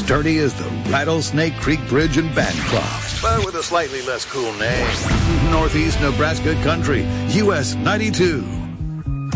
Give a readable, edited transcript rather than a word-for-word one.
sturdy as the Rattlesnake Creek Bridge in Bancroft, but with a slightly less cool name. Northeast Nebraska Country, US 92.